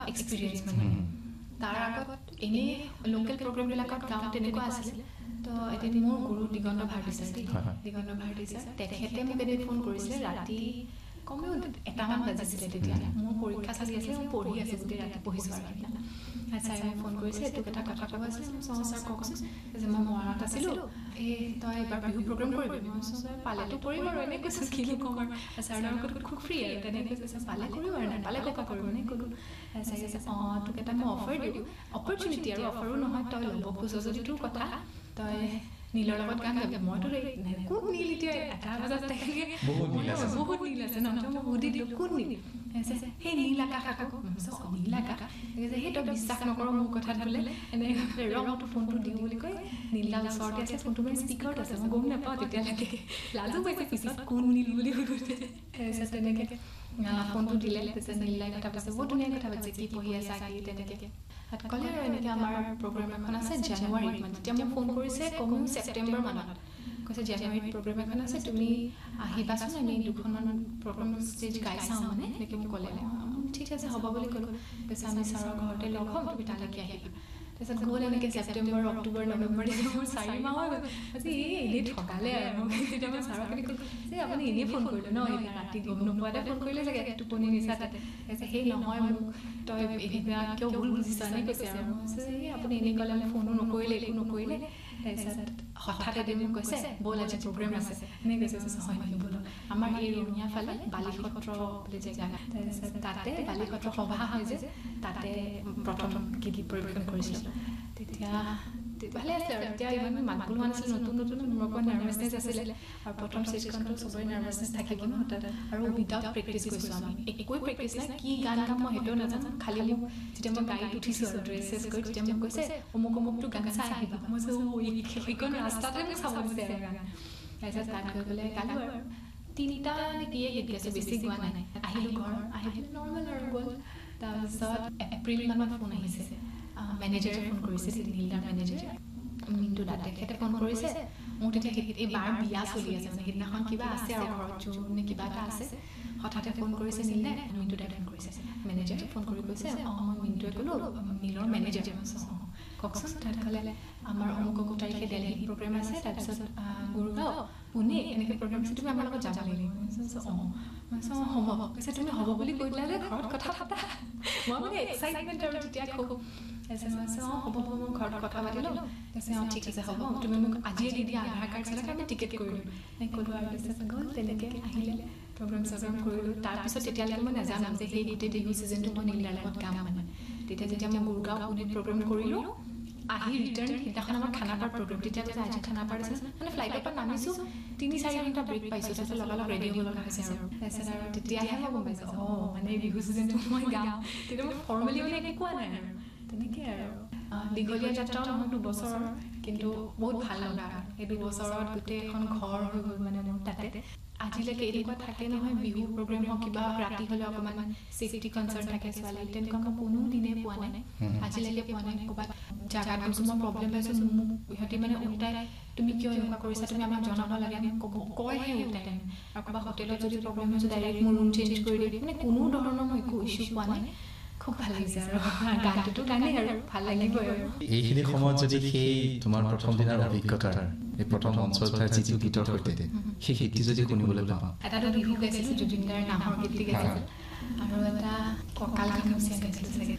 experience মানে তাৰ আগত এনেই লোকেল প্ৰগ্ৰেমবিলাকত গাঁৱত তেনেকুৱা আছিলে তো এদিন মোৰ গুৰু দিগন্ত ভাৰতী ছাৰ তেখেতে মোক এদিন ফোন কৰিছিলে ৰাতি কমেও 1টামান বাজিছিলে তেতিয়া মোৰ পৰীক্ষা চলি আছিলে মই পঢ়ি আছোঁ গোটেই ৰাতি পঢ়িছোঁ আৰু ছাৰে মোক ফোন কৰিছে এইটোক এটা কথা ক'ব আছিলে ছাৰ কওকচোন যে মই মৰাণত আছিলোঁ তই এইবাৰ বিহু প্ৰগ্ৰেম কৰিবি মই ছাৰ পালেতো কৰিম আৰু এনেই কৈছোঁ কি ক'ম আৰু ছাৰৰ লগত খুব ফ্ৰী আৰু তেনেকৈ কৈছে পালে কৰিম আৰু নাপালে ক'পা কৰিম এনেই ক'লোঁ ছাৰে কৈছে তোক এটা মই অফাৰ দিওঁ অপৰচুনিটি আৰু অফাৰো নহয় তই ল'ব খোজ যদি তোৰ কথা তই নীলৰ লগত গান গাবি মইতো কোন নীল এতিয়া 1টা বজাত তেনেকৈ বহুত নীল আছে ন মই সুধি দিলোঁ কোন নীল সেই নীল আকাশ আকৌ নীল আকাশ সেই তই বিশ্বাস নকৰ মোৰ কথাত বোলে এনেকৈ ৰঙটো ফোনটো দিওঁ বুলি কয় নীলদাল ওচৰতে আছে ফোনটো মানে স্পীকাৰত আছে মই গম নাপাওঁ তেতিয়ালৈকে লাজো পাইছে পিছত কোন নীল বুলি সুধোতে তাৰপিছত তেনেকৈ ফোনটো দিলে তাৰপিছত নীলদাই কথা পাতিছে বহুত ধুনীয়া কথা পাতিছে কি পঢ়ি আছা কি তেনেকৈ তাত ক'লে আৰু এনেকৈ আমাৰ প্ৰগ্ৰেম এখন আছে জানুৱাৰীত মানে তেতিয়া মোক ফোন কৰিছে কমেও ছেপ্টেম্বৰ মানত কৈছে জানুৱাৰীত প্ৰগ্ৰেম এখন আছে তুমি আহিবাচোন আমি 2খনমান প্ৰগ্ৰেম ষ্টেজ গাই চাওঁ মানে এনেকৈ মোক ক'লে ঠিক আছে হ'ব বুলি ক'লোঁ কৈছে আমি ছাৰৰ ঘৰতে লগ হ'ম তুমি তালৈকে আহিবা তাৰপিছত গ'ল এনেকৈ ছেপ্টেম্বৰ অক্টোবৰ নৱেম্বৰ ডিচেম্বৰ 4 মাহ হৈ গ'ল আজি এনেই ঠগালে আৰু তেতিয়া মই ছাৰক ক'লোঁ যে আপুনি এনেই ফোন কৰিলে ন এতিয়া ৰাতি গম নোপোৱাতে ফোন কৰিলে চাগে টোপনি নিচা তাতে কৈছে সেই নহয় মোক তই এনেকুৱা কিয় ভুল বুজিছা নে কৈছে আৰু মই কৈছে এই আপুনি এনেই ক'লে আমি ফোনো নকৰিলে একো নকৰিলে তাৰপিছত হঠাৎ এদিন মোক কৈছে ব'ল আজি প্ৰগ্ৰেম আছে এনেকৈ কৈছে হয় নেকি বোলো আমাৰ এই ৰঙিয়া ফালে বালিসত্ৰ বুলি জেগা তাৰপিছত তাতে বালিসত্ৰ সভা হয় যে তাতে প্ৰথম গীত পৰিৱেশন কৰিছিলোঁ তেতিয়া ভালে আছিলে আৰু তেতিয়া ইমান মাতবোল হোৱা নাছিলে নতুন মোৰ অকণমান নাৰ্ভাছনেছ আছিলে আৰু প্ৰথম ষ্টেজখনটো চবৰে নাৰ্ভাছনেছ থাকিব ন তাত আৰু উইদাউট প্ৰেক্টিছ কৰিছোঁ আমি একোৱে প্ৰেক্টিছ নাই কি গান গাম মই সেইটোও নাজানো খালি মোক যেতিয়া মই গাড়ীত উঠিছোঁ আৰু ড্ৰেছ চেছ কৰি তেতিয়া মোক কৈছে অমুকটো গান চাই আহিবা মই সেইখন ৰাস্তাতে মোক চাব দিছে আৰু গান তাৰপিছত তাত গৈ পেলাই গালোঁ আৰু 3টা নে কিয়ে গীত গাইছোঁ বেছি গোৱা নাই আহিলোঁ ঘৰ আহি পেলাই নৰ্মেল আৰু গ'ল তাৰপিছত এপ্ৰিল মানত ফোন আহিছে মেনেজাৰে ফোন কৰিছে নীলদাৰ মেনেজাৰ মিণ্টু দা তেখেতে ফোন কৰিছে মোক তেতিয়া এইবাৰ বিয়া চলি আছে মানে সেইদিনাখন কিবা আছে আৰু ঘৰত জোৰ নে কিবা এটা আছে হঠাতে ফোন কৰিছে নীলদাই মিণ্টু দাই ফোন কৰিছে মেনেজাৰে ফোন কৰি কৈছে মই মিণ্টুৱে ক'লোঁ নীলৰ মেনেজাৰ কওকচোন তাত ক'লে আমাৰ অমুক তাৰিখে দিল্লীত প্ৰগ্ৰেম আছে তাৰপিছত গুৰুগাঁও পুনে এনেকৈ প্ৰগ্ৰেম আছে তুমি আমাৰ লগত যাব লাগিব হ'ব কৈছে তুমি হ'ব বুলি কৈ দিলা যে ঘৰত কথা পাতা মই মানে এক্সাইটমেণ্ট আৰু তেতিয়া খুব তাৰপিছত হ'ব মই ঘৰত কথা পাতিলোঁ তাৰপিছত ঠিক আছে হ'ব তুমি মোক আজিয়ে দি দিয়া আধাৰ কাৰ্ড চালে আমি টিকেট কৰিলোঁ ক'লোঁ আৰু তাৰপিছত গ'ল তেনেকৈ আহিলে প্ৰগ্ৰেম চগ্ৰেম কৰিলোঁ তাৰপিছত তেতিয়ালৈকে মই নাজানো যে সেই গোটেই বিহু ছিজনটো মই নীলদাৰ লগত গাম মানে তেতিয়া যেতিয়া মই গুৰুগাঁও পুনেত প্ৰগ্ৰেম কৰিলোঁ আহি ৰিটাৰ্ণ সেইদিনাখন আমাৰ খানাপাৰ প্ৰগ্ৰেম তেতিয়া কৈছে আজি খানাপাৰ আছে মানে ফ্লাইটৰ পৰা নামিছোঁ 3-4 ঘণ্টা ব্ৰেক পাইছোঁ তাৰপিছত লগালগ ৰেডি হ'ব লগা হৈছে আৰু তাৰপিছত আৰু তেতিয়াহে মই গম পাইছোঁ মানে বিহু ছিজনটো মই গাম তেতিয়া মই ফৰ্মেলি মানে একো কোৱা নাই আৰু তেনেকৈ আৰু দীঘলীয়া যাত্ৰাও নহয় 2 বছৰ কিন্তু বহুত ভাল লগা এই 2 বছৰত গোটেই এখন ঘৰ হৈ গ'ল মানে মোৰ তাতে আজিলৈকে এনেকুৱা থাকে নহয় বিহু প্ৰগ্ৰেম হওক কিবা ৰাতি হ'লে অকণমান ছেফটি কনচাৰ্ণ থাকে ছোৱালী তেনেকুৱা মই কোনো দিনে পোৱা নাই আজিলৈকে পোৱা নাই ক'ৰবাত জাগাত গৈছোঁ মই প্ৰব্লেম পাইছোঁ মোক সিহঁতি মানে ওলটাই তুমি কিয় এনেকুৱা কৰিছা তুমি আমাক জনাব লাগে আমি কয়হে ওলটাই আৰু ক'ৰবাত হোটেলত যদি প্ৰব্লেম হৈছে ডাইৰেক্ট মোৰ ৰুম চেঞ্জ কৰি দিয়ে মানে কোনো ধৰণৰ মই একো ইছ্যু পোৱা নাই খুব ভাল লাগিছে আৰু গানটোতো গানেই আৰু ভাল লাগিবই আৰু এইখিনি সময়ত যদি সেই তোমাৰ প্ৰথম দিনৰ অভিজ্ঞতাৰ এই প্ৰথম মঞ্চৰ যিটো গীতৰ সৈতে সেই গীতটি যদি শুনিবলৈ পাওঁ এটাতো বিহু গাইছিলোঁ জুবিনদাৰ নামৰ গীত গাইছিলোঁ আৰু এটা কঁকাল খামুচিয়া গাইছিলোঁ চাগে